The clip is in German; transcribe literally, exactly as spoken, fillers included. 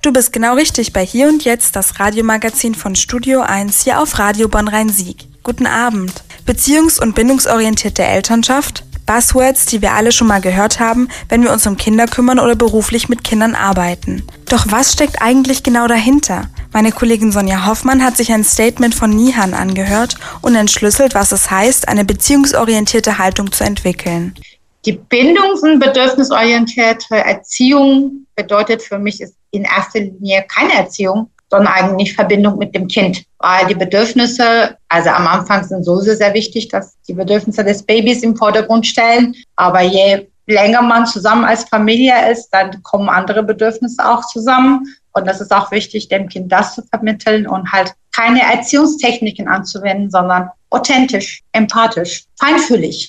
Du bist genau richtig bei Hier und Jetzt, das Radiomagazin von Studio eins hier auf Radio Bonn-Rhein-Sieg. Guten Abend. Beziehungs- und bindungsorientierte Elternschaft? Buzzwords, die wir alle schon mal gehört haben, wenn wir uns um Kinder kümmern oder beruflich mit Kindern arbeiten. Doch was steckt eigentlich genau dahinter? Meine Kollegin Sonja Hoffmann hat sich ein Statement von Nihan angehört und entschlüsselt, was es heißt, eine beziehungsorientierte Haltung zu entwickeln. Die bindungs- und bedürfnisorientierte Erziehung bedeutet für mich ist in erster Linie keine Erziehung, sondern eigentlich Verbindung mit dem Kind. Weil die Bedürfnisse, also am Anfang sind so sehr wichtig, dass die Bedürfnisse des Babys im Vordergrund stellen. Aber je länger man zusammen als Familie ist, dann kommen andere Bedürfnisse auch zusammen. Und das ist auch wichtig, dem Kind das zu vermitteln und halt keine Erziehungstechniken anzuwenden, sondern authentisch, empathisch, feinfühlig.